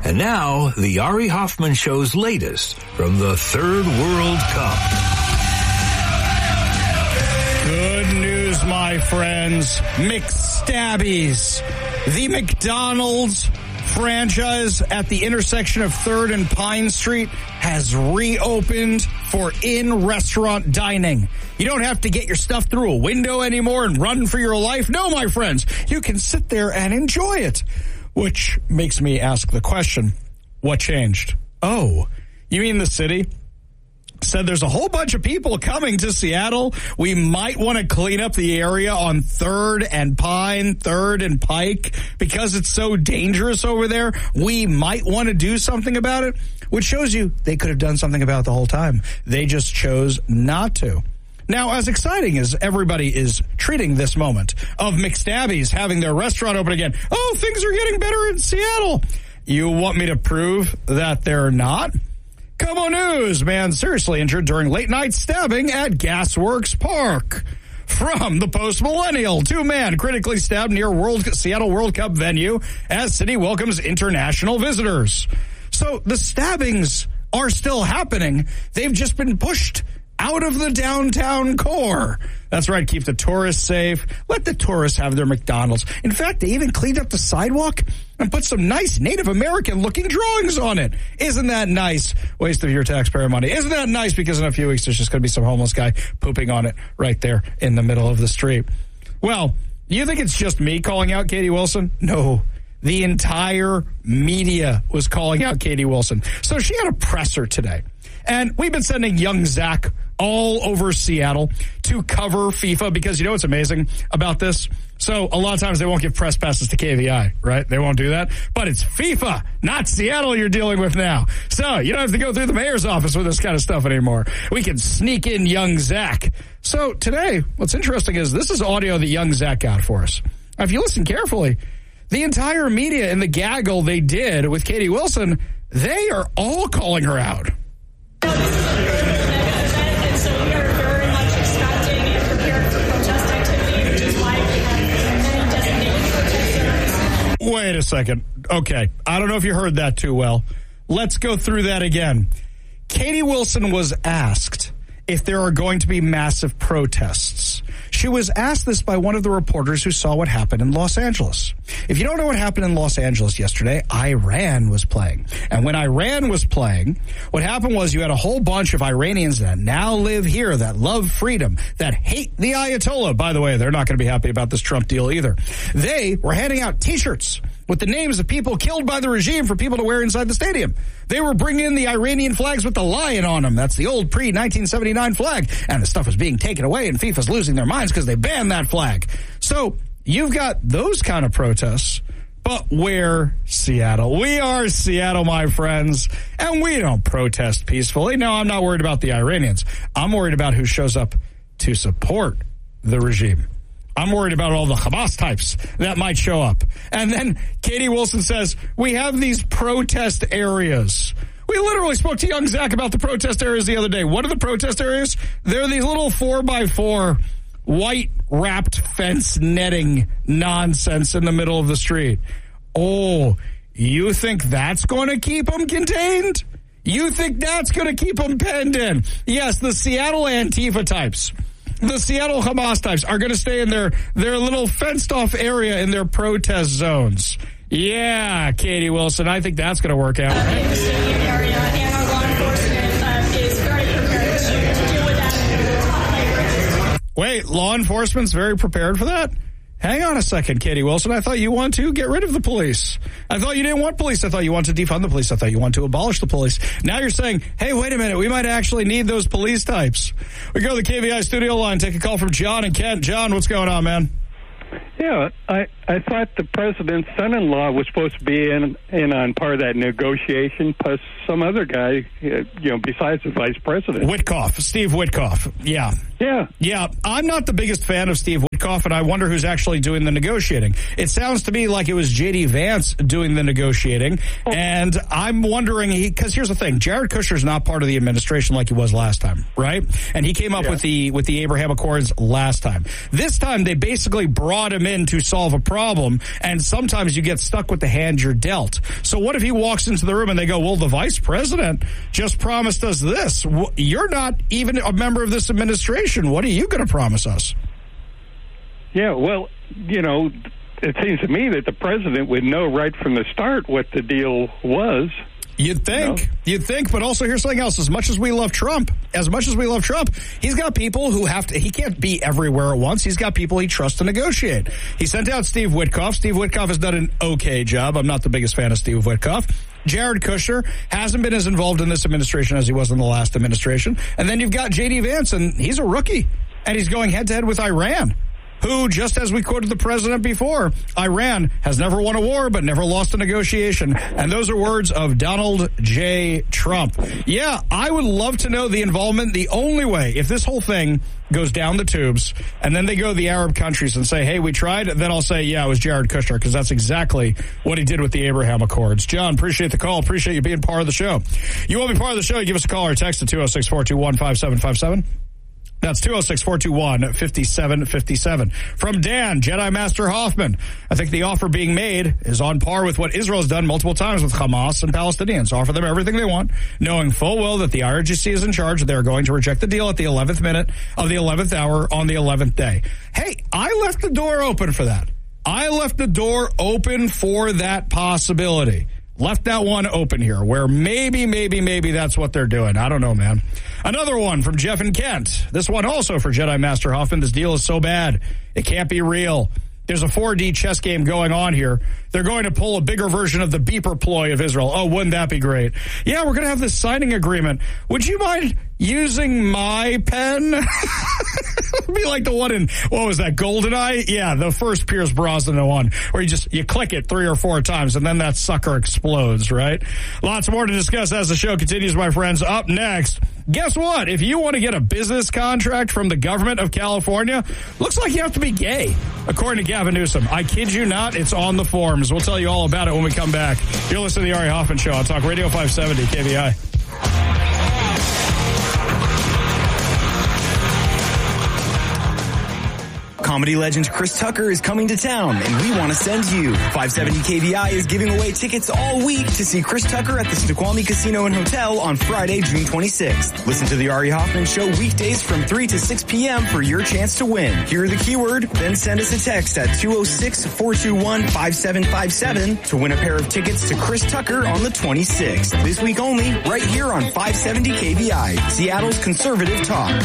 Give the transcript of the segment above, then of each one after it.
And now, the Ari Hoffman Show's latest from the Third World Cup. Good news, my friends. McStabbies, the McDonald's franchise at the intersection of 3rd and Pine Street, has reopened for in-restaurant dining. You don't have to get your stuff through a window anymore and run for your life. No, my friends, you can sit there and enjoy it. Which makes me ask the question, what changed? Oh, you mean the city said there's a whole bunch of people coming to Seattle. We might want to clean up the area on 3rd and Pine, 3rd and Pike, because it's so dangerous over there. We might want to do something about it, which shows you they could have done something about it the whole time. They just chose not to. Now, as exciting as everybody is treating this moment of McStabbies having their restaurant open again, oh, things are getting better in Seattle. You want me to prove that they're not? Como News, man seriously injured during late-night stabbing at Gasworks Park. From the Post-Millennial, 2-man critically stabbed near Seattle World Cup venue as city welcomes international visitors. So the stabbings are still happening. They've just been pushed out of the downtown core. That's right, keep the tourists safe. Let the tourists have their McDonald's. In fact, they even cleaned up the sidewalk and put some nice Native American-looking drawings on it. Isn't that nice? Waste of your taxpayer money. Isn't that nice? Because in a few weeks, there's just going to be some homeless guy pooping on it right there in the middle of the street. Well, you think it's just me calling out Katie Wilson? No. The entire media was calling out Katie Wilson. So she had a presser today. And we've been sending young Zach all over Seattle to cover FIFA because you know what's amazing about this? So a lot of times they won't give press passes to KVI, right? They won't do that. But it's FIFA, not Seattle you're dealing with now. So you don't have to go through the mayor's office with this kind of stuff anymore. We can sneak in young Zach. So today, what's interesting is this is audio that young Zach got for us. Now, if you listen carefully, the entire media and the gaggle they did with Katie Wilson, they are all calling her out. And so we are very much expecting and prepared for protest activity, which is why we have many designated protesters. Wait a second. Okay. I don't know if you heard that too well. Let's go through that again. Katie Wilson was asked if there are going to be massive protests. She was asked this by one of the reporters who saw what happened in Los Angeles. If you don't know what happened in Los Angeles yesterday, Iran was playing. And when Iran was playing, what happened was you had a whole bunch of Iranians that now live here, that love freedom, that hate the Ayatollah. By the way, they're not going to be happy about this Trump deal either. They were handing out T-shirts with the names of people killed by the regime for people to wear inside the stadium. They were bringing in the Iranian flags with the lion on them. That's the old pre-1979 flag. And the stuff was being taken away, and FIFA's losing their minds because they banned that flag. So you've got those kind of protests, but we're Seattle. We are Seattle, my friends, and we don't protest peacefully. No, I'm not worried about the Iranians. I'm worried about who shows up to support the regime. I'm worried about all the Hamas types that might show up. And then Katie Wilson says, we have these protest areas. We literally spoke to young Zach about the protest areas the other day. What are the protest areas? They're these little 4x4 white wrapped fence netting nonsense in the middle of the street. Oh, you think that's going to keep them contained? You think that's going to keep them penned in? Yes, the Seattle Antifa types, the Seattle Hamas types are going to stay in their little fenced-off area in their protest zones. Yeah, Katie Wilson, I think that's going to work out. In the stadium area, and our law enforcement is very prepared to deal with that. Wait, law enforcement's very prepared for that? Hang on a second, Katie Wilson. I thought you wanted to get rid of the police. I thought you didn't want police. I thought you wanted to defund the police. I thought you wanted to abolish the police. Now you're saying, hey, wait a minute, we might actually need those police types. We go to the KVI studio line, take a call from John and Kent. John, what's going on, man? Yeah, I thought the president's son-in-law was supposed to be in on part of that negotiation, plus some other guy, besides the vice president. Witkoff, Steve Witkoff, yeah. Yeah, I'm not the biggest fan of Steve Witkoff, and I wonder who's actually doing the negotiating. It sounds to me like it was J.D. Vance doing the negotiating, and I'm wondering, because here's the thing, Jared Kushner's not part of the administration like he was last time, right? And he came up with the Abraham Accords last time. This time, they basically brought him in to solve a problem, and sometimes you get stuck with the hand you're dealt. So what if he walks into the room and they go, well, the vice president just promised us this. You're not even a member of this administration. What are you going to promise us? Yeah, well, it seems to me that the president would know right from the start what the deal was. You'd think, but also here's something else. As much as we love Trump, he's got people who he can't be everywhere at once. He's got people he trusts to negotiate. He sent out Steve Witkoff. Steve Witkoff has done an okay job. I'm not the biggest fan of Steve Witkoff. Jared Kushner hasn't been as involved in this administration as he was in the last administration. And then you've got J.D. Vance, and he's a rookie. And he's going head-to-head with Iran, who, just as we quoted the president before, Iran has never won a war but never lost a negotiation. And those are words of Donald J. Trump. Yeah, I would love to know the involvement. The only way, if this whole thing goes down the tubes and then they go to the Arab countries and say, hey, we tried, then I'll say, yeah, it was Jared Kushner, because that's exactly what he did with the Abraham Accords. John, appreciate the call. Appreciate you being part of the show. You want to be part of the show, you give us a call or text at 206-421-5757. That's 206-421-5757. From Dan, Jedi Master Hoffman. I think the offer being made is on par with what Israel's done multiple times with Hamas and Palestinians. Offer them everything they want, knowing full well that the IRGC is in charge. They're going to reject the deal at the 11th minute of the 11th hour on the 11th day. Hey, I left the door open for that. I left the door open for that possibility. Left that one open here, where maybe that's what they're doing. I don't know, man. Another one from Jeff and Kent. This one also for Jedi Master Hoffman. This deal is so bad, it can't be real. There's a 4D chess game going on here. They're going to pull a bigger version of the beeper ploy of Israel. Oh, wouldn't that be great? Yeah, we're going to have this signing agreement. Would you mind using my pen? Be like the one in, what was that, GoldenEye? Yeah, the first Pierce Brosnan one, where you click it 3 or 4 times, and then that sucker explodes, right? Lots more to discuss as the show continues, my friends. Up next, guess what? If you want to get a business contract from the government of California, looks like you have to be gay, according to Gavin Newsom. I kid you not, it's on the forums. We'll tell you all about it when we come back. You're listening to the Ari Hoffman Show on Talk Radio 570 KBI. Comedy legend Chris Tucker is coming to town, and we want to send you. 570 KBI is giving away tickets all week to see Chris Tucker at the Snoqualmie Casino and Hotel on Friday, June 26th. Listen to the Ari Hoffman Show weekdays from 3 to 6 p.m. for your chance to win. Hear the keyword, then send us a text at 206-421-5757 to win a pair of tickets to Chris Tucker on the 26th. This week only, right here on 570 KBI, Seattle's conservative talk.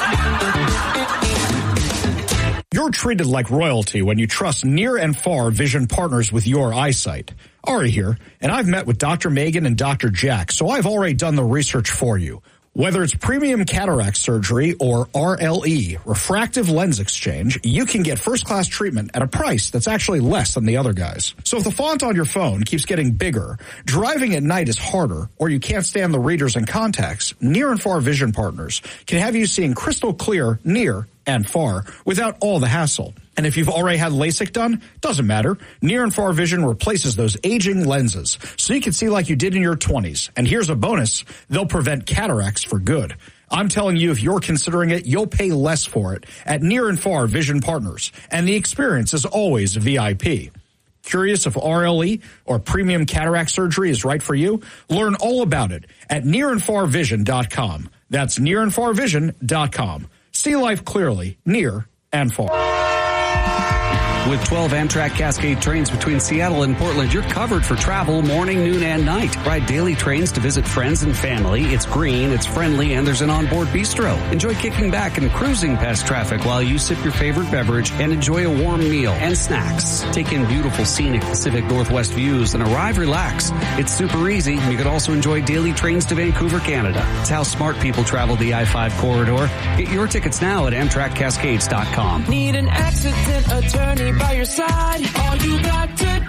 You're treated like royalty when you trust near and far vision partners with your eyesight. Ari here, and I've met with Dr. Megan and Dr. Jack, so I've already done the research for you. Whether it's premium cataract surgery or RLE, refractive lens exchange, you can get first-class treatment at a price that's actually less than the other guys. So if the font on your phone keeps getting bigger, driving at night is harder, or you can't stand the readers and contacts, Near and Far Vision Partners can have you seeing crystal clear near and far without all the hassle. And if you've already had LASIK done, doesn't matter. Near and Far Vision replaces those aging lenses so you can see like you did in your 20s. And here's a bonus. They'll prevent cataracts for good. I'm telling you, if you're considering it, you'll pay less for it at Near and Far Vision Partners. And the experience is always VIP. Curious if RLE or premium cataract surgery is right for you? Learn all about it at nearandfarvision.com. That's nearandfarvision.com. See life clearly, near and far. With 12 Amtrak Cascade trains between Seattle and Portland, you're covered for travel morning, noon, and night. Ride daily trains to visit friends and family. It's green, it's friendly, and there's an onboard bistro. Enjoy kicking back and cruising past traffic while you sip your favorite beverage and enjoy a warm meal and snacks. Take in beautiful scenic Pacific Northwest views and arrive relaxed. It's super easy. You can also enjoy daily trains to Vancouver, Canada. It's how smart people travel the I-5 corridor. Get your tickets now at AmtrakCascades.com. Need an accident attorney by your side? All you got to do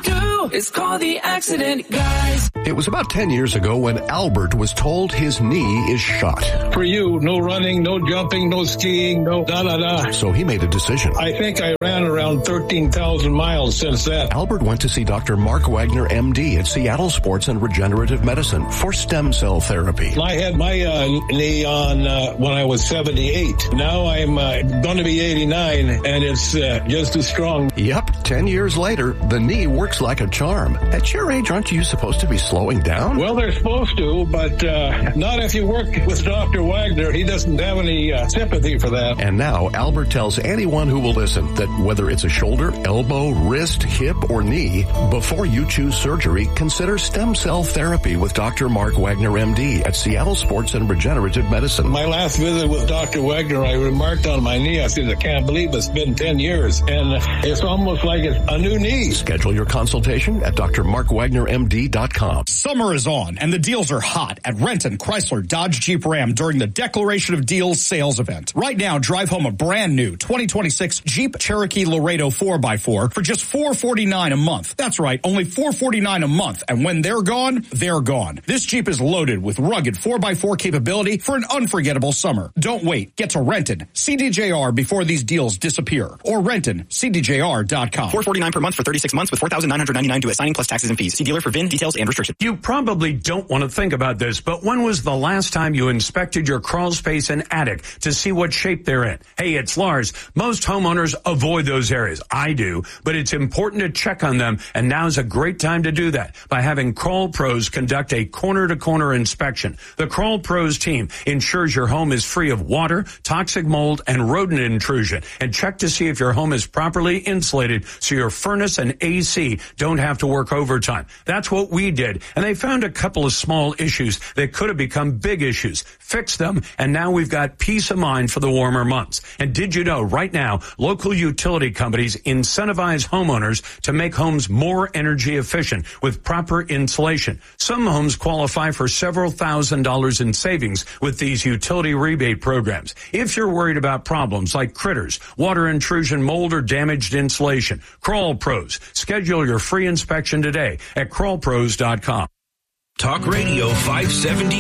go. It's called the Accident Guys. It was about 10 years ago when Albert was told his knee is shot. For you, no running, no jumping, no skiing, no da-da-da. So he made a decision. I think I ran around 13,000 miles since then. Albert went to see Dr. Mark Wagner, MD, at Seattle Sports and Regenerative Medicine for stem cell therapy. I had my knee on when I was 78. Now I'm going to be 89, and it's just as strong. Yep, 10 years later, the knee works like a charm. At your age, aren't you supposed to be slowing down? Well, they're supposed to, but not if you work with Dr. Wagner. He doesn't have any sympathy for that. And now, Albert tells anyone who will listen that whether it's a shoulder, elbow, wrist, hip, or knee, before you choose surgery, consider stem cell therapy with Dr. Mark Wagner, MD, at Seattle Sports and Regenerative Medicine. My last visit with Dr. Wagner, I remarked on my knee. I said, I can't believe it's been 10 years. And it's almost like it's a new knee. Schedule your consultation at drmarkwagnermd.com. Summer is on, and the deals are hot at Renton, Chrysler, Dodge, Jeep, Ram during the Declaration of Deals sales event. Right now, drive home a brand new 2026 Jeep Cherokee Laredo 4x4 for just $449 a month. That's right, only $449 a month. And when they're gone, they're gone. This Jeep is loaded with rugged 4x4 capability for an unforgettable summer. Don't wait. Get to Renton, CDJR before these deals disappear. Or RentonCDJR.com. $449 per month for 36 months with $4,999 due at signing plus taxes and fees. See dealer for VIN details and restrictions. You probably don't want to think about this, but when was the last time you inspected your crawl space and attic to see what shape they're in? Hey, it's Lars. Most homeowners avoid those areas. I do, but it's important to check on them, and now's a great time to do that by having Crawl Pros conduct a corner-to-corner inspection. The Crawl Pros team ensures your home is free of water, toxic mold, and rodent intrusion, and check to see if your home is properly insulated so your furnace and AC don't have to work overtime. That's what we did, and they found a couple of small issues that could have become big issues. Fixed them, and now we've got peace of mind for the warmer months. And did you know right now, local utility companies incentivize homeowners to make homes more energy efficient with proper insulation. Some homes qualify for several $1,000s in savings with these utility rebate programs. If you're worried about problems like critters, water intrusion, mold, or damaged insulation, Crawl Pros. Schedule your free inspection today at crawlpros.com. Talk Radio 570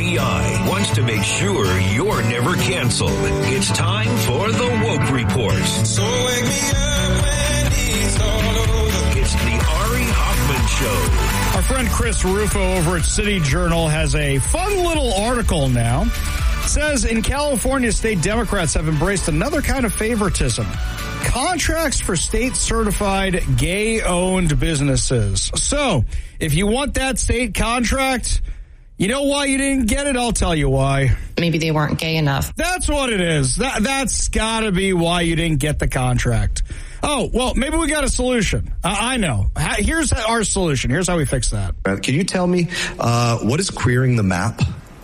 KVI wants to make sure you're never canceled. It's time for the Woke Report. So wake me up when it's all over. It's the Ari Hoffman Show. Our friend Chris Rufo over at City Journal has a fun little article now. It says in California, state Democrats have embraced another kind of favoritism. Contracts for state-certified gay-owned businesses. So, if you want that state contract, you know why you didn't get it? I'll tell you why. Maybe they weren't gay enough. That's what it is. That's got to be why you didn't get the contract. Oh, well, maybe we got a solution. I know. Here's our solution. Here's how we fix that. Can you tell me what is queering the map?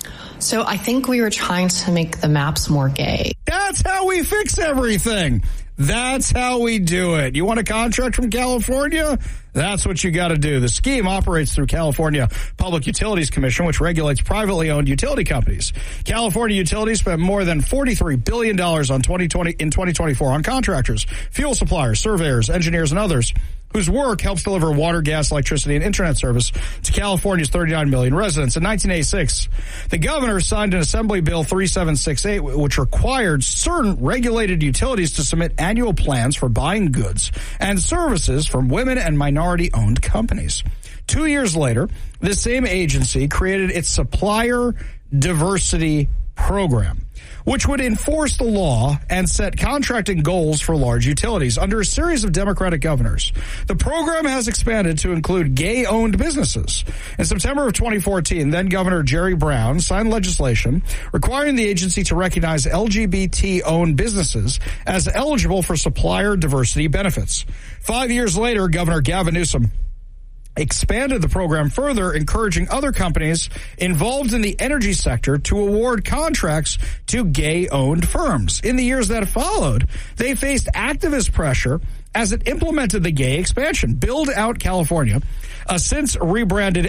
So I think we were trying to make the maps more gay. That's how we fix everything. That's how we do it. You want a contract from California? That's what you got to do. The scheme operates through California Public Utilities Commission, which regulates privately owned utility companies. California Utilities spent more than $43 billion in 2024 on contractors, fuel suppliers, surveyors, engineers, and others whose work helps deliver water, gas, electricity, and internet service to California's 39 million residents. In 1986, the governor signed an Assembly Bill 3768, which required certain regulated utilities to submit annual plans for buying goods and services from women and minority-owned companies. 2 years later, this same agency created its Supplier Diversity Program, which would enforce the law and set contracting goals for large utilities under a series of Democratic governors. The program has expanded to include gay-owned businesses. In September of 2014, then Governor Jerry Brown signed legislation requiring the agency to recognize LGBT-owned businesses as eligible for supplier diversity benefits. 5 years later, Governor Gavin Newsom expanded the program further, encouraging other companies involved in the energy sector to award contracts to gay-owned firms. In the years that followed, they faced activist pressure as it implemented the gay expansion. Build Out California, a since rebranded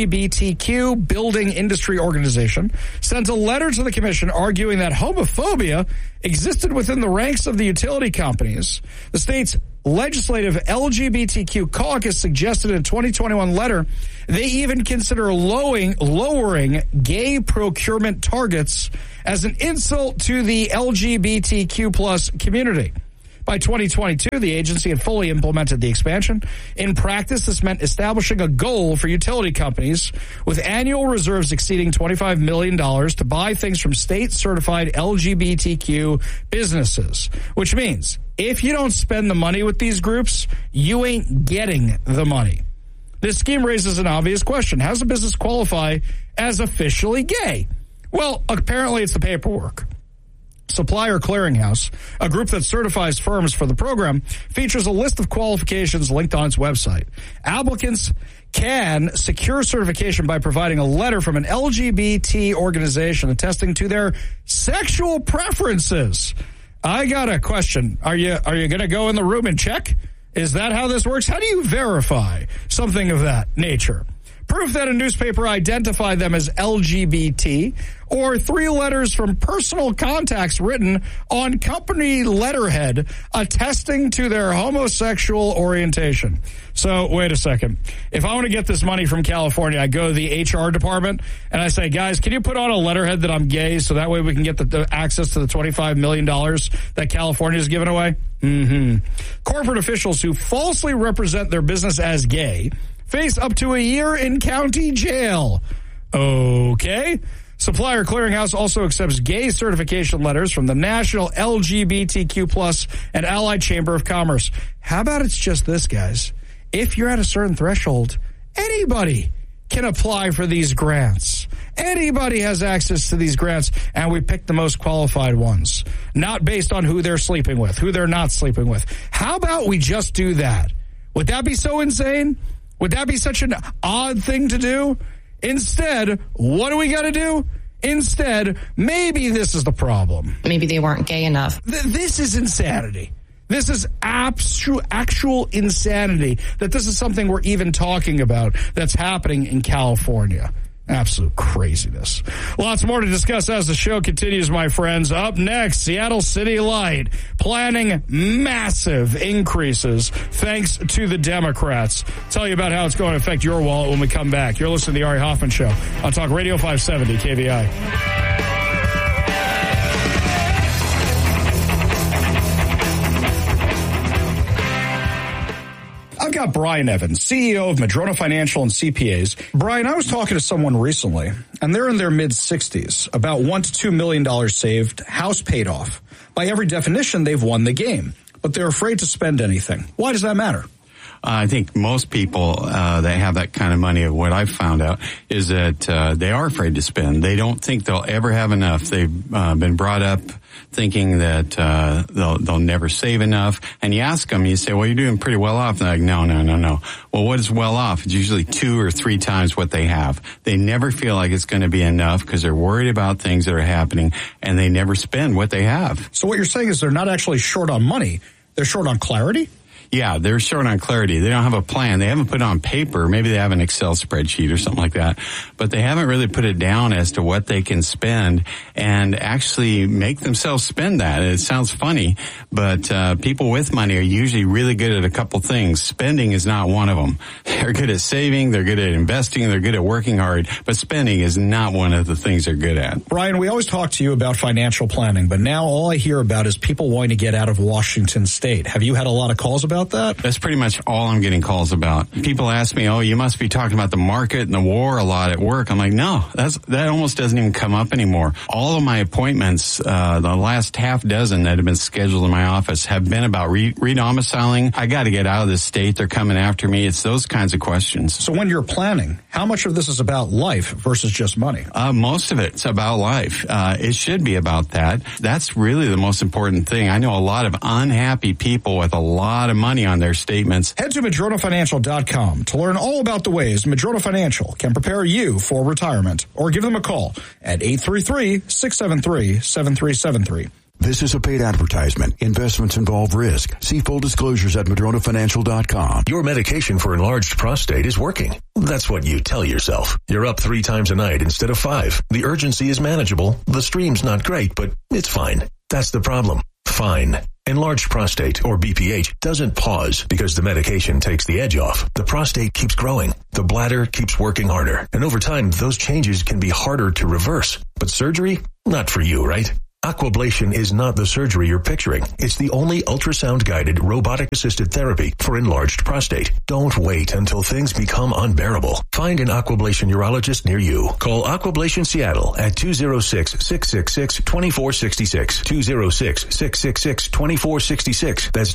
LGBTQ building industry organization, sent a letter to the commission arguing that homophobia existed within the ranks of the utility companies. The state's legislative LGBTQ caucus suggested in a 2021 letter they even consider lowering gay procurement targets as an insult to the LGBTQ plus community. By 2022, the agency had fully implemented the expansion. In practice, this meant establishing a goal for utility companies with annual reserves exceeding $25 million to buy things from state-certified LGBTQ businesses, which means if you don't spend the money with these groups, you ain't getting the money. This scheme raises an obvious question. How does a business qualify as officially gay? Well, apparently it's the paperwork. Supplier Clearinghouse, a group that certifies firms for the program, features a list of qualifications linked on its website. Applicants can secure certification by providing a letter from an LGBT organization attesting to their sexual preferences. I got a question. Are you going to go in the room and check? Is that how this works? How do you verify something of that nature? Proof that a newspaper identified them as LGBT, or 3 letters from personal contacts written on company letterhead attesting to their homosexual orientation. So, wait a second. If I want to get this money from California, I go to the HR department and I say, guys, can you put on a letterhead that I'm gay so that way we can get the access to the $25 million that California is giving away? Corporate officials who falsely represent their business as gay face up to a year in county jail. Okay. Supplier Clearinghouse also accepts gay certification letters from the National LGBTQ Plus and Allied Chamber of Commerce. How about it's just this, guys? If you're at a certain threshold, anybody can apply for these grants. Anybody has access to these grants, and we pick the most qualified ones, not based on who they're sleeping with, who they're not sleeping with. How about we just do that? Would that be so insane? Would that be such an odd thing to do? Instead, what do we got to do? Instead, maybe this is the problem. Maybe they weren't gay enough. This is insanity. This is actual insanity that this is something we're even talking about that's happening in California. Absolute craziness. Lots more to discuss as the show continues, my friends. Up next, Seattle City Light planning massive increases thanks to the Democrats. Tell you about how it's going to affect your wallet when we come back. You're listening to the Ari Hoffman Show on Talk Radio 570 KVI. I've got Brian Evans, CEO of Madrona Financial and CPAs. Brian, I was talking to someone recently, and they're in their mid-60s, about $1 to $2 million saved, house paid off. By every definition, they've won the game, but they're afraid to spend anything. Why does that matter? I think most people that have that kind of money, what I've found out is that they are afraid to spend. They don't think they'll ever have enough. They've been brought up thinking that they'll never save enough. And you ask them, you say, well, you're doing pretty well off. And they're like, no. Well, what is well off? It's usually 2 or 3 times what they have. They never feel like it's going to be enough because they're worried about things that are happening, and they never spend what they have. So what you're saying is they're not actually short on money. They're short on clarity? Yeah, they're short on clarity. They don't have a plan. They haven't put it on paper. Maybe they have an Excel spreadsheet or something like that. But they haven't really put it down as to what they can spend and actually make themselves spend that. It sounds funny, but people with money are usually really good at a couple things. Spending is not one of them. They're good at saving. They're good at investing. They're good at working hard. But spending is not one of the things they're good at. Brian, we always talk to you about financial planning, but now all I hear about is people wanting to get out of Washington State. Have you had a lot of calls about that? That's pretty much all I'm getting calls about. People ask me, oh, you must be talking about the market and the war a lot at work. I'm like, no, that almost doesn't even come up anymore. All of my appointments, the last half dozen that have been scheduled in my office have been about re-domiciling. I got to get out of this state. They're coming after me. It's those kinds of questions. So when you're planning, how much of this is about life versus just money? Most of it's about life. It should be about that. That's really the most important thing. I know a lot of unhappy people with a lot of money on their statements. Head to MadronaFinancial.com to learn all about the ways Madrona Financial can prepare you for retirement, or give them a call at 833-673-7373. This is a paid advertisement. Investments involve risk. See full disclosures at MadronaFinancial.com. Your medication for enlarged prostate is working. That's what you tell yourself. You're up 3 times a night instead of 5. The urgency is manageable. The stream's not great, but it's fine. That's the problem. Fine. Enlarged prostate, or BPH, doesn't pause because the medication takes the edge off. The prostate keeps growing. The bladder keeps working harder. And over time, those changes can be harder to reverse. But surgery? Not for you, right? Aquablation is not the surgery you're picturing. It's the only ultrasound-guided, robotic-assisted therapy for enlarged prostate. Don't wait until things become unbearable. Find an Aquablation urologist near you. Call Aquablation Seattle at 206-666-2466. 206-666-2466. That's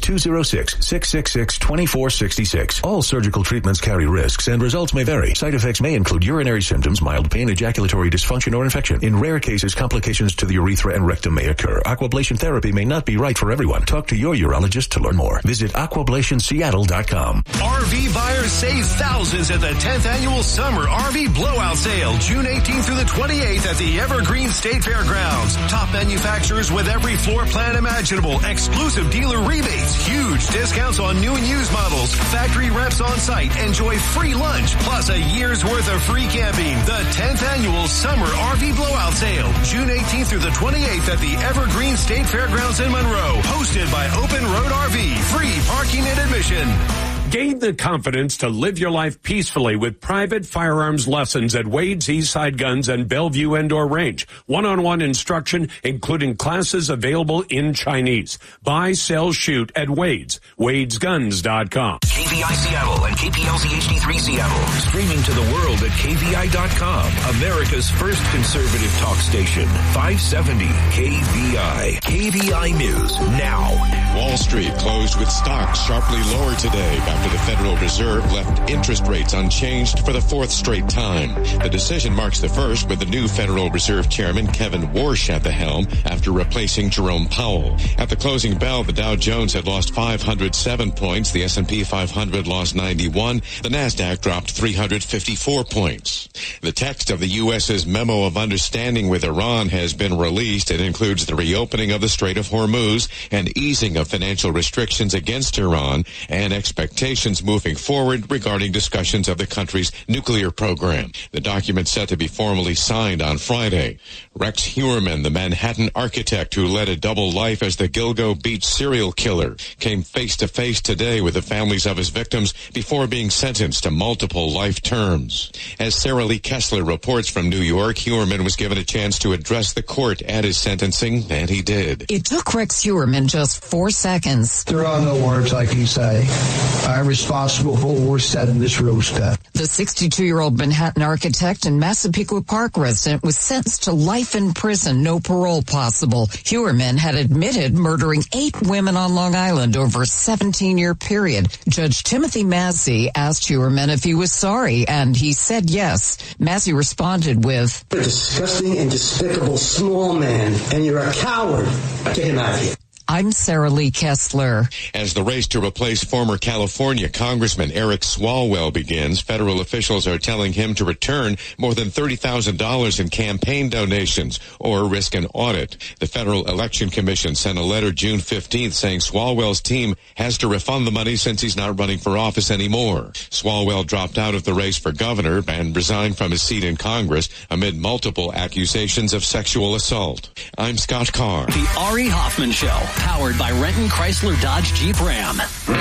206-666-2466. All surgical treatments carry risks and results may vary. Side effects may include urinary symptoms, mild pain, ejaculatory dysfunction, or infection. In rare cases, complications to the urethra and rectum may occur. Aquablation therapy may not be right for everyone. Talk to your urologist to learn more. Visit aquablationseattle.com. RV buyers save thousands at the 10th Annual Summer RV Blowout Sale, June 18th through the 28th at the Evergreen State Fairgrounds. Top manufacturers with every floor plan imaginable, exclusive dealer rebates, huge discounts on new and used models, factory reps on site, enjoy free lunch, plus a year's worth of free camping. The 10th Annual Summer RV Blowout Sale, June 18th through the 28th at the Evergreen State Fairgrounds in Monroe, hosted by Open Road RV. Free parking and admission. Gain the confidence to live your life peacefully with private firearms lessons at Wade's Eastside Guns and Bellevue Indoor Range. One-on-one instruction, including classes available in Chinese. Buy, sell, shoot at Wade's. Wade'sGuns.com. KVI Seattle and KPLZ HD3 Seattle. Streaming to the world at KVI.com. America's first conservative talk station. 570 KVI. KVI News now. Wall Street closed with stocks sharply lower today after the Federal Reserve left interest rates unchanged for the fourth straight time. The decision marks the first with the new Federal Reserve Chairman Kevin Warsh at the helm after replacing Jerome Powell. At the closing bell, the Dow Jones had lost 507 points. The S&P 500 lost 91. The NASDAQ dropped 354 points. The text of the U.S.'s memo of understanding with Iran has been released. It includes the reopening of the Strait of Hormuz and easing of financial restrictions against Iran and expectations moving forward regarding discussions of the country's nuclear program. The document set to be formally signed on Friday. Rex Heuermann, the Manhattan architect who led a double life as the Gilgo Beach serial killer, came face to face today with the families of his victims before being sentenced to multiple life terms. As Sarah Lee Kessler reports from New York, Heuermann was given a chance to address the court at his sentencing, and he did. It took Rex Heuermann just 4 seconds. There are no words I can say. I'm responsible for what was said in this rooster. The 62-year-old Manhattan architect and Massapequa Park resident was sentenced to life in prison, no parole possible. Heuermann had admitted murdering 8 women on Long Island over a 17-year period. Judge Timothy Massey asked Heuermann if he was sorry, and he said yes. Massey responded with, "You're a disgusting and despicable small man, and you're a coward. Get him out of here." I'm Sarah Lee Kessler. As the race to replace former California Congressman Eric Swalwell begins, federal officials are telling him to return more than $30,000 in campaign donations or risk an audit. The Federal Election Commission sent a letter June 15th saying Swalwell's team has to refund the money since he's not running for office anymore. Swalwell dropped out of the race for governor and resigned from his seat in Congress amid multiple accusations of sexual assault. I'm Scott Carr. The Ari Hoffman Show. Powered by Renton Chrysler Dodge Jeep Ram.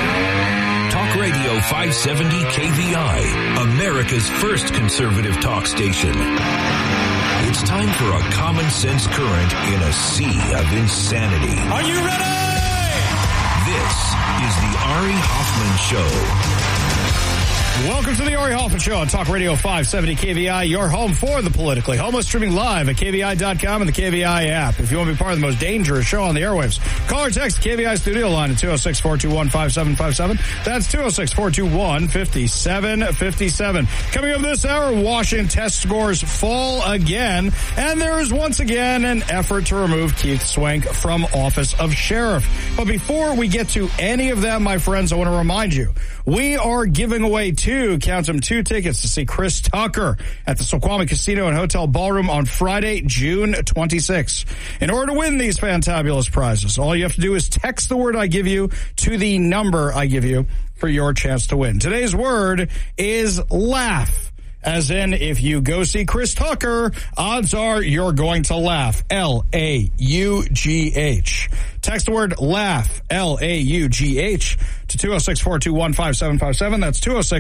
Talk Radio 570 KVI, America's first conservative talk station. It's time for a common sense current in a sea of insanity. Are you ready? This is the Ari Hoffman Show. Welcome to the Ari Hoffman Show on Talk Radio 570 KVI, your home for the politically homeless, streaming live at KVI.com and the KVI app. If you want to be part of the most dangerous show on the airwaves, call or text the KVI studio line at 206-421-5757. That's 206-421-5757. Coming up this hour, Washington test scores fall again, and there is once again an effort to remove Keith Swank from office of sheriff. But before we get to any of that, my friends, I want to remind you, we are giving away two tickets to see Chris Tucker at the Snoqualmie Casino and Hotel Ballroom on Friday, June 26th. In order to win these fantabulous prizes, all you have to do is text the word I give you to the number I give you for your chance to win. Today's word is laugh. As in, if you go see Chris Tucker, odds are you're going to laugh. L-A-U-G-H. Text the word laugh, L-A-U-G-H, to 206-421-5757. That's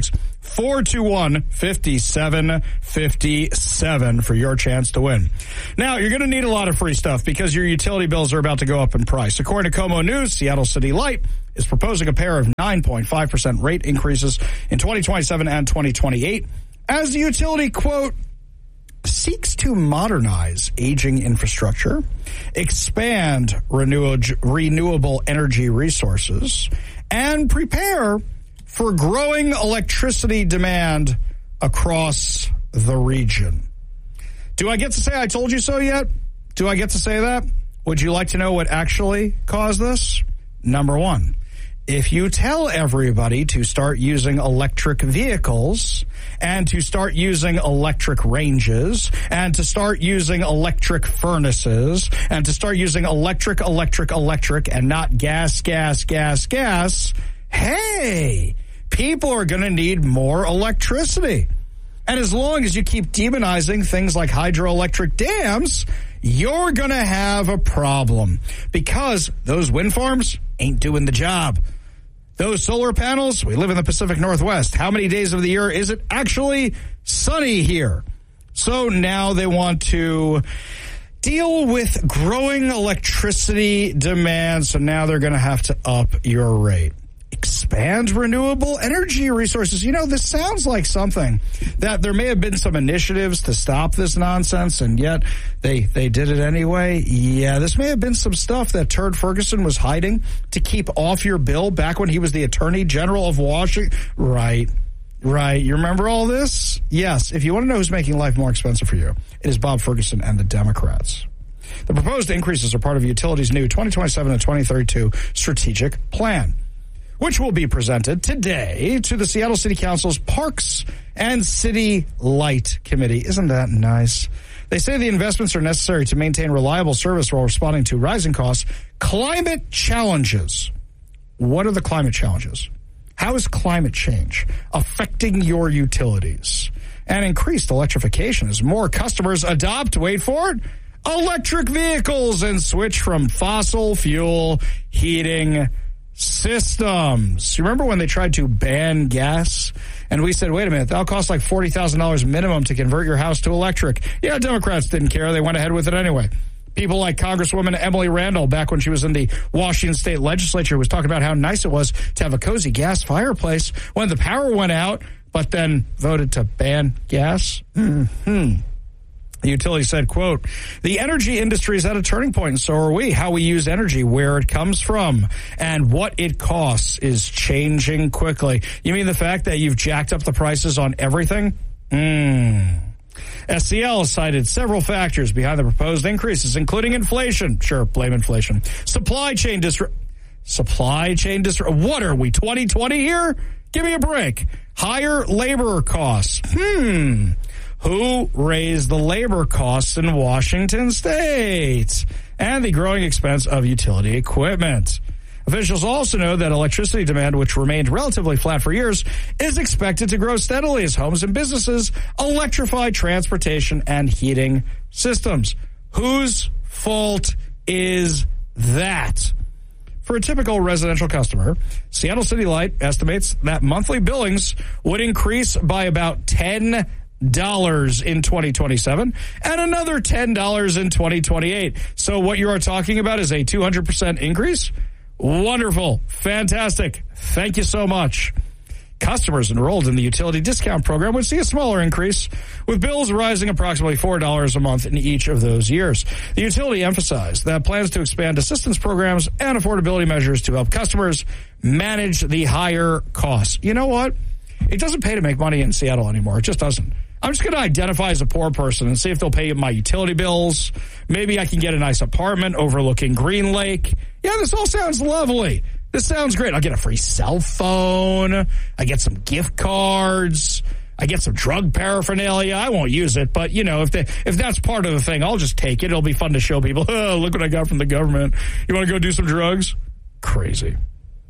206-421-5757 for your chance to win. Now, you're going to need a lot of free stuff because your utility bills are about to go up in price. According to Como News, Seattle City Light is proposing a pair of 9.5% rate increases in 2027 and 2028 as the utility, quote, seeks to modernize aging infrastructure, expand renewable energy resources, and prepare for growing electricity demand across the region. Do I get to say I told you so yet? Do I get to say that? Would you like to know what actually caused this? Number one, if you tell everybody to start using electric vehicles and to start using electric ranges and to start using electric furnaces and to start using electric and not gas, hey, people are going to need more electricity. And as long as you keep demonizing things like hydroelectric dams, you're going to have a problem because those wind farms ain't doing the job. Those solar panels, we live in the Pacific Northwest. How many days of the year is it actually sunny here? So now they want to deal with growing electricity demand. So now they're going to have to up your rate. Expand renewable energy resources. You know, this sounds like something that there may have been some initiatives to stop this nonsense, and yet they did it anyway. Yeah, this may have been some stuff that Turd Ferguson was hiding to keep off your bill back when he was the Attorney General of Washington. Right. You remember all this? Yes. If you want to know who's making life more expensive for you, it is Bob Ferguson and the Democrats. The proposed increases are part of the utility's new 2027 and 2032 strategic plan, which will be presented today to the Seattle City Council's Parks and City Light Committee. Isn't that nice? They say the investments are necessary to maintain reliable service while responding to rising costs. Climate challenges. What are the climate challenges? How is climate change affecting your utilities? And increased electrification as more customers adopt, wait for it, electric vehicles and switch from fossil fuel heating systems. You remember when they tried to ban gas? And we said, wait a minute, that'll cost like $40,000 minimum to convert your house to electric. Yeah, Democrats didn't care. They went ahead with it anyway. People like Congresswoman Emily Randall, back when she was in the Washington State Legislature, was talking about how nice it was to have a cozy gas fireplace when the power went out, but then voted to ban gas. The utility said, quote, the energy industry is at a turning point, and so are we. How we use energy, where it comes from, and what it costs is changing quickly. You mean the fact that you've jacked up the prices on everything? SCL cited several factors behind the proposed increases, including inflation. Sure, blame inflation. Supply chain what are we, 2020 here? Give me a break. Higher labor costs. Who raised the labor costs in Washington State? And the growing expense of utility equipment. Officials also know that electricity demand, which remained relatively flat for years, is expected to grow steadily as homes and businesses electrify transportation and heating systems. Whose fault is that? For a typical residential customer, Seattle City Light estimates that monthly billings would increase by about $10 in 2027 and another $10 in 2028. So what you are talking about is a 200% increase? Wonderful. Fantastic. Thank you so much. Customers enrolled in the utility discount program would see a smaller increase, with bills rising approximately $4 a month in each of those years. The utility emphasized that plans to expand assistance programs and affordability measures to help customers manage the higher costs. You know what? It doesn't pay to make money in Seattle anymore. It just doesn't. I'm just going to identify as a poor person and see if they'll pay my utility bills. Maybe I can get a nice apartment overlooking Green Lake. Yeah, this all sounds lovely. This sounds great. I'll get a free cell phone. I get some gift cards. I get some drug paraphernalia. I won't use it, but, you know, if that's part of the thing, I'll just take it. It'll be fun to show people, oh, look what I got from the government. You want to go do some drugs? Crazy.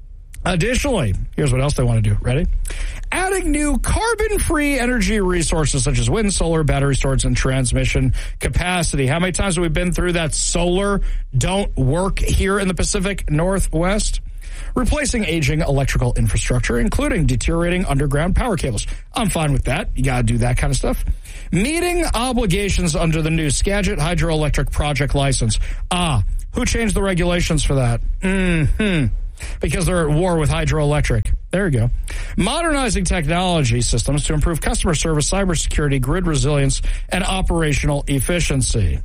Additionally, here's what else they want to do. Ready? Adding new carbon-free energy resources such as wind, solar, battery storage, and transmission capacity. How many times have we been through that solar don't work here in the Pacific Northwest? Replacing aging electrical infrastructure, including deteriorating underground power cables. I'm fine with that. You got to do that kind of stuff. Meeting obligations under the new Skagit Hydroelectric Project license. Who changed the regulations for that? Because they're at war with hydroelectric. There you go. Modernizing technology systems to improve customer service, cybersecurity, grid resilience, and operational efficiency.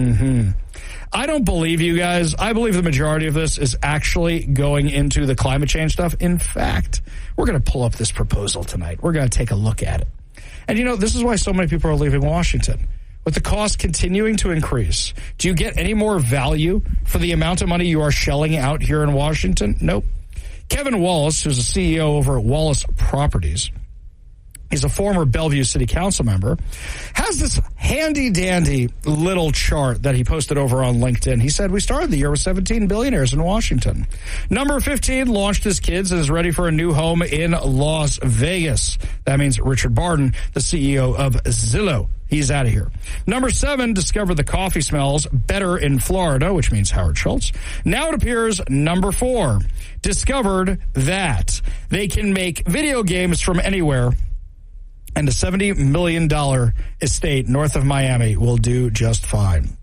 I don't believe you guys. I believe the majority of this is actually going into the climate change stuff. In fact, we're going to pull up this proposal tonight. We're going to take a look at it. And, this is why so many people are leaving Washington. With the cost continuing to increase, do you get any more value for the amount of money you are shelling out here in Washington? Nope. Kevin Wallace, who's a CEO over at Wallace Properties, he's a former Bellevue City Council member, has this handy-dandy little chart that he posted over on LinkedIn. He said, we started the year with 17 billionaires in Washington. Number 15 launched his kids and is ready for a new home in Las Vegas. That means Richard Barton, the CEO of Zillow. He's out of here. Number 7 discovered the coffee smells better in Florida, which means Howard Schultz. Now it appears number 4 discovered that they can make video games from anywhere, and a $70 million estate north of Miami will do just fine.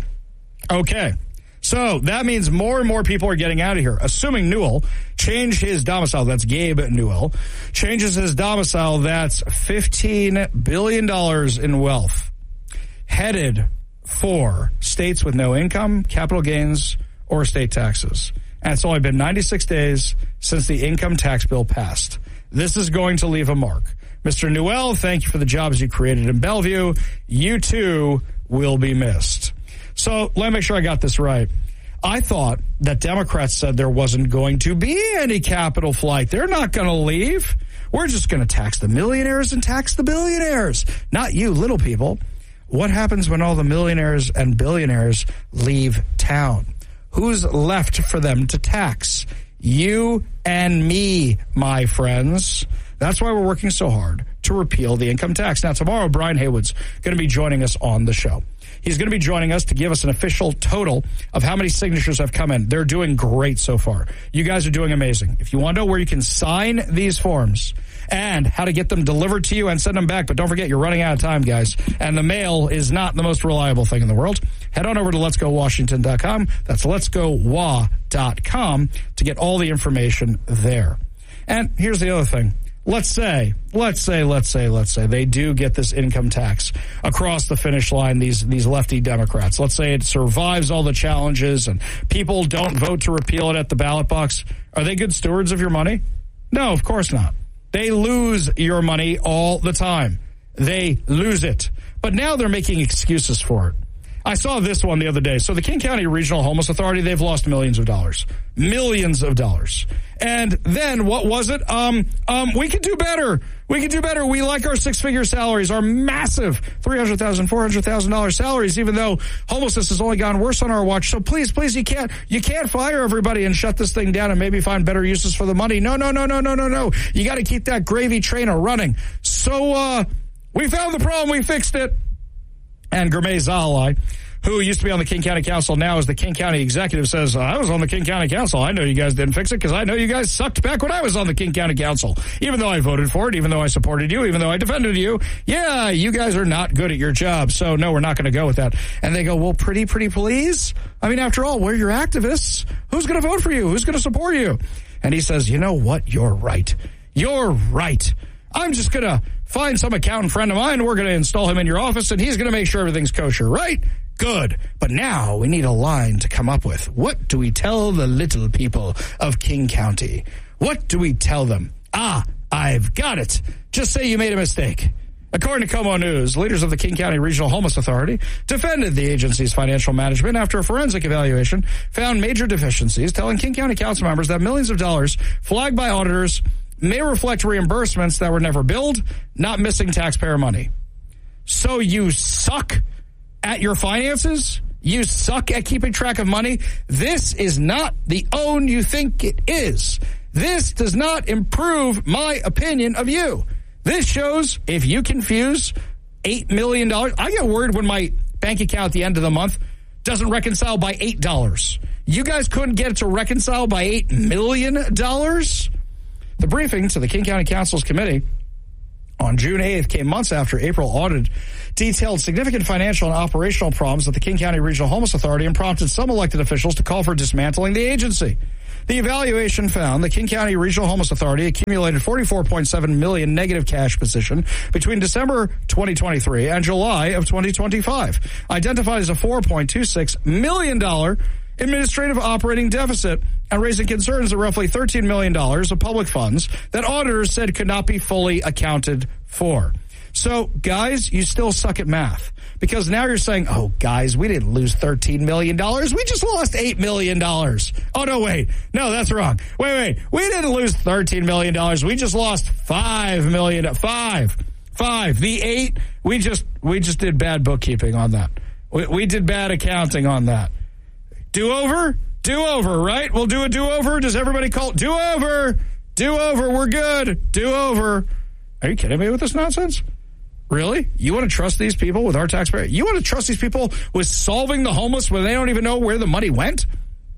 Okay. So that means more and more people are getting out of here. Assuming Newell changed his domicile, that's Gabe Newell, changes his domicile, that's $15 billion in wealth, headed for states with no income, capital gains, or estate taxes. And it's only been 96 days since the income tax bill passed. This is going to leave a mark. Mr. Newell, thank you for the jobs you created in Bellevue. You too will be missed. So let me make sure I got this right. I thought that Democrats said there wasn't going to be any capital flight. They're not going to leave. We're just going to tax the millionaires and tax the billionaires. Not you little people. What happens when all the millionaires and billionaires leave town? Who's left for them to tax? You and me, my friends. That's why we're working so hard to repeal the income tax. Now, tomorrow, Brian Haywood's going to be joining us on the show. He's going to be joining us to give us an official total of how many signatures have come in. They're doing great so far. You guys are doing amazing. If you want to know where you can sign these forms and how to get them delivered to you and send them back, but don't forget, you're running out of time, guys. And the mail is not the most reliable thing in the world. Head on over to letsgowashington.com. That's letsgowa.com to get all the information there. And here's the other thing. Let's say they do get this income tax across the finish line, these lefty Democrats. Let's say it survives all the challenges and people don't vote to repeal it at the ballot box. Are they good stewards of your money? No, of course not. They lose your money all the time. They lose it. But now they're making excuses for it. I saw this one the other day. So the King County Regional Homeless Authority, they've lost millions of dollars. Millions of dollars. And then what was it? We could do better. We could do better. We like our six-figure salaries, our massive $300,000, $400,000 salaries, even though homelessness has only gotten worse on our watch. So please, you can't fire everybody and shut this thing down and maybe find better uses for the money. No. You got to keep that gravy train running. So we found the problem. We fixed it. And Gurmay Zalai, who used to be on the King County Council, now is the King County Executive, says, I was on the King County Council. I know you guys didn't fix it because I know you guys sucked back when I was on the King County Council. Even though I voted for it, even though I supported you, even though I defended you, yeah, you guys are not good at your job. So, no, we're not going to go with that. And they go, well, pretty please? I mean, after all, we're your activists. Who's going to vote for you? Who's going to support you? And he says, you know what? You're right. You're right. I'm just going to find some accountant friend of mine. We're going to install him in your office, and he's going to make sure everything's kosher, right? Good. But now we need a line to come up with. What do we tell the little people of King County? What do we tell them? I've got it. Just say you made a mistake. According to Como News, leaders of the King County Regional Homeless Authority defended the agency's financial management after a forensic evaluation found major deficiencies, telling King County Council members that millions of dollars flagged by auditors may reflect reimbursements that were never billed, not missing taxpayer money. So you suck at your finances? You suck at keeping track of money? This is not the OWN you think it is. This does not improve my opinion of you. This shows if you confuse $8 million. I get worried when my bank account at the end of the month doesn't reconcile by $8. You guys couldn't get it to reconcile by $8 million? The briefing to the King County Council's committee on June 8th came months after April audit detailed significant financial and operational problems at the King County Regional Homeless Authority and prompted some elected officials to call for dismantling the agency. The evaluation found the King County Regional Homeless Authority accumulated $44.7 million negative cash position between December 2023 and July of 2025, identified as a $4.26 million administrative operating deficit and raising concerns of roughly $13 million of public funds that auditors said could not be fully accounted for. So, guys, you still suck at math because now you're saying, oh, guys, we didn't lose $13 million. We just lost $8 million. Oh, no, wait. No, that's wrong. Wait. We didn't lose $13 million. We just lost $5 million. Five. The 8, we just did bad bookkeeping on that. We did bad accounting on that. Do-over? Do-over, right? We'll do a do-over. Does everybody call it do-over? Do-over. We're good. Do-over. Are you kidding me with this nonsense? Really? You want to trust these people with our taxpayer? You want to trust these people with solving the homeless when they don't even know where the money went?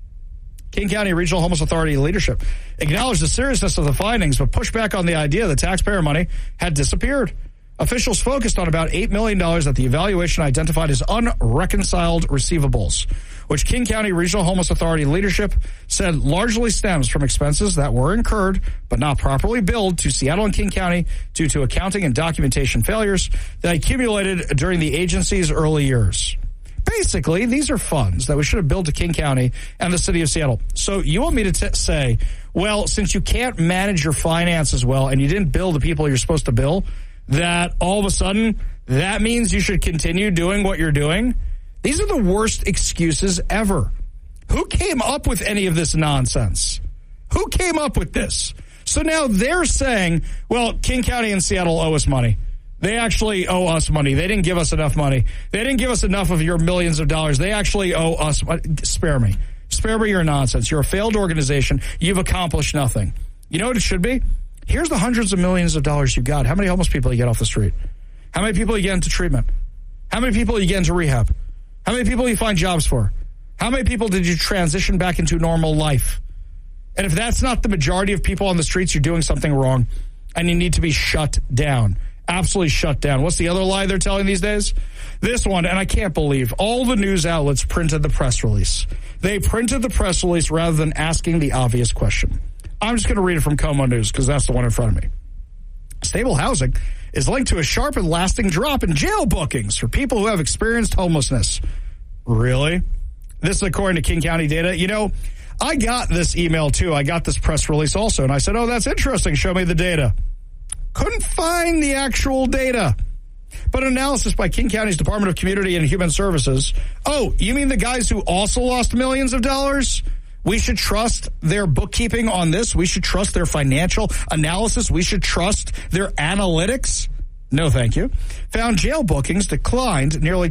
King County Regional Homeless Authority leadership acknowledged the seriousness of the findings, but pushed back on the idea that taxpayer money had disappeared. Officials focused on about $8 million that the evaluation identified as unreconciled receivables, which King County Regional Homeless Authority leadership said largely stems from expenses that were incurred but not properly billed to Seattle and King County due to accounting and documentation failures that accumulated during the agency's early years. Basically, these are funds that we should have billed to King County and the city of Seattle. So you want me to say, well, since you can't manage your finances well and you didn't bill the people you're supposed to bill, that all of a sudden that means you should continue doing what you're doing? These are the worst excuses ever. Who came up with any of this nonsense? Who came up with this? So now they're saying, well, King County and Seattle owe us money. They actually owe us money. They didn't give us enough money. They didn't give us enough of your millions of dollars. They actually owe us money. Spare me. Spare me your nonsense. You're a failed organization. You've accomplished nothing. You know what it should be? Here's the hundreds of millions of dollars you got. How many homeless people you get off the street? How many people you get into treatment? How many people you get into rehab? How many people you find jobs for? How many people did you transition back into normal life? And if that's not the majority of people on the streets, you're doing something wrong and you need to be shut down. Absolutely shut down. What's the other lie they're telling these days? This one, and I can't believe all the news outlets printed the press release. They printed the press release rather than asking the obvious question. I'm just going to read it from Como News because that's the one in front of me. Stable housing is linked to a sharp and lasting drop in jail bookings for people who have experienced homelessness. Really? This is according to King County data. You know, I got this email too. I got this press release also, and I said, oh, that's interesting. Show me the data. Couldn't find the actual data. But analysis by King County's Department of Community and Human Services. Oh, you mean the guys who also lost millions of dollars? We should trust their bookkeeping on this. We should trust their financial analysis. We should trust their analytics. No, thank you. Found jail bookings declined nearly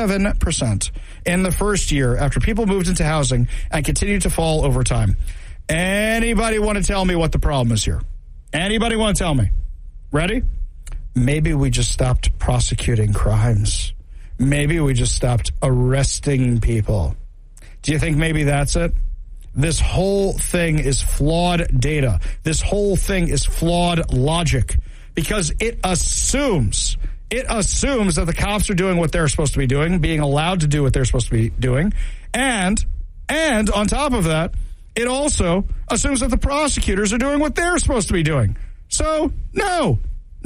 27% in the first year after people moved into housing and continued to fall over time. Anybody want to tell me what the problem is here? Anybody want to tell me? Ready? Maybe we just stopped prosecuting crimes. Maybe we just stopped arresting people. Do you think maybe that's it? This whole thing is flawed data. This whole thing is flawed logic because it assumes that the cops are doing what they're supposed to be doing, being allowed to do what they're supposed to be doing. And on top of that, it also assumes that the prosecutors are doing what they're supposed to be doing. So, no.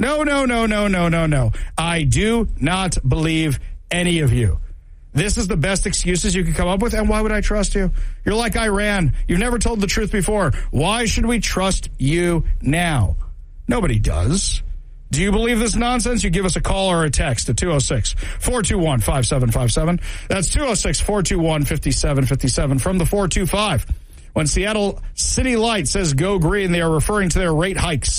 I do not believe any of you. This is the best excuses you can come up with, and why would I trust you? You're like Iran. You've never told the truth before. Why should we trust you now? Nobody does. Do you believe this nonsense? You give us a call or a text at 206-421-5757. That's 206-421-5757 from the 425. When Seattle City Light says go green, they are referring to their rate hikes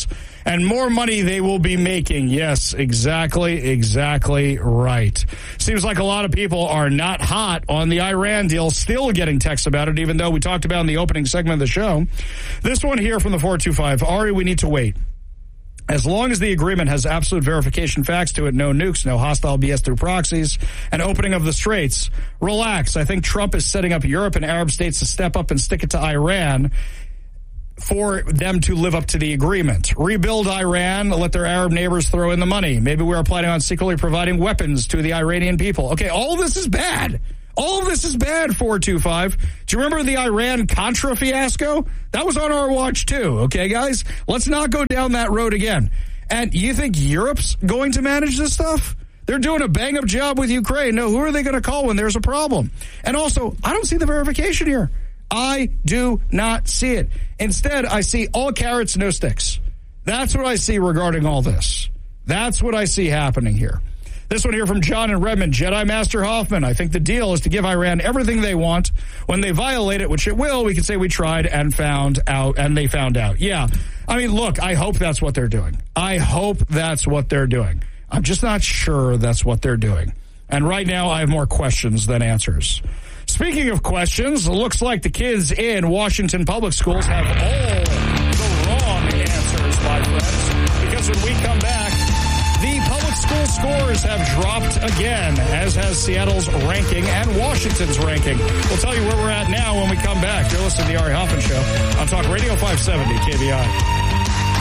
and more money they will be making. Yes, exactly right. Seems like a lot of people are not hot on the Iran deal, still getting texts about it, even though we talked about in the opening segment of the show. This one here from the 425, Ari, we need to wait. As long as the agreement has absolute verification facts to it, no nukes, no hostile BS through proxies, and opening of the straits, relax. I think Trump is setting up Europe and Arab states to step up and stick it to Iran for them to live up to the agreement. Rebuild Iran, let their Arab neighbors throw in the money. Maybe we are planning on secretly providing weapons to the Iranian people. Okay, all of this is bad. All of this is bad, 425. Do you remember the Iran-Contra fiasco? That was on our watch, too. Okay, guys? Let's not go down that road again. And you think Europe's going to manage this stuff? They're doing a bang-up job with Ukraine. No, who are they going to call when there's a problem? And also, I don't see the verification here. I do not see it. Instead, I see all carrots, no sticks. That's what I see regarding all this. That's what I see happening here. This one here from John in Redmond, Jedi Master Hoffman. I think the deal is to give Iran everything they want. When they violate it, which it will, we can say we tried and found out, and they found out. Yeah. I mean, look, I hope that's what they're doing. I hope that's what they're doing. I'm just not sure that's what they're doing. And right now, I have more questions than answers. Speaking of questions, it looks like the kids in Washington public schools have all the wrong answers, my friends. Because when we come back, the public school scores have dropped again, as has Seattle's ranking and Washington's ranking. We'll tell you where we're at now when we come back. You're listening to the Ari Hoffman Show on Talk Radio 570 KVI.